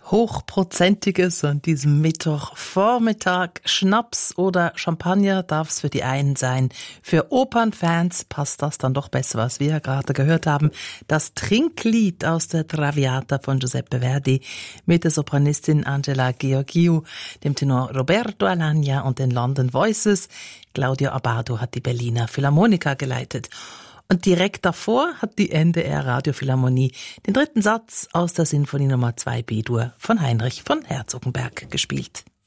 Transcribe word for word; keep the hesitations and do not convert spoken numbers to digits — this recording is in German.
Hochprozentiges an diesem Mittwochvormittag. Schnaps oder Champagner darf es für die einen sein. Für Opernfans passt das dann doch besser, was wir gerade gehört haben. Das Trinklied aus der Traviata von Giuseppe Verdi mit der Sopranistin Angela Gheorghiu, dem Tenor Roberto Alagna und den London Voices. Claudio Abbado hat die Berliner Philharmoniker geleitet. Und direkt davor hat die N D R Radiophilharmonie den dritten Satz aus der Sinfonie Nummer zwei B-Dur von Heinrich von Herzogenberg gespielt.